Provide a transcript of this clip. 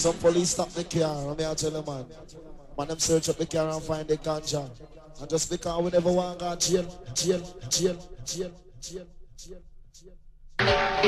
some police stop the car, and me I tell them, man. Man, them search up the car and find the ganja. And just because we never want to go jail.